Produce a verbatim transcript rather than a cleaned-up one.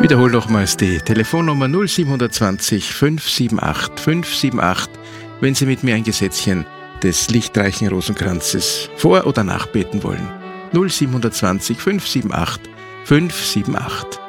Wiederhole nochmals die Telefonnummer null sieben zwei null fünf sieben acht fünf sieben acht, wenn Sie mit mir ein Gesätzchen des lichtreichen Rosenkranzes vor- oder nachbeten wollen. null sieben zwei null fünf sieben acht fünf sieben acht.